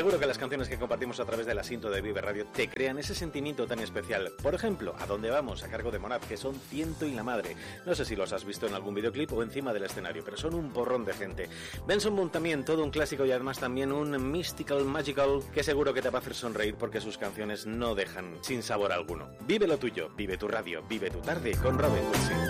Seguro que las canciones que compartimos a través de la cinta de Vive Radio te crean ese sentimiento tan especial. Por ejemplo, ¿A dónde vamos?, a cargo de Monad, que son ciento y la madre. No sé si los has visto en algún videoclip o encima del escenario, pero son un porrón de gente. Benson Boone también, todo un clásico y además también un mystical, magical, que seguro que te va a hacer sonreír porque sus canciones no dejan sin sabor alguno. Vive lo tuyo, vive tu radio, vive tu tarde con Robin Wilson.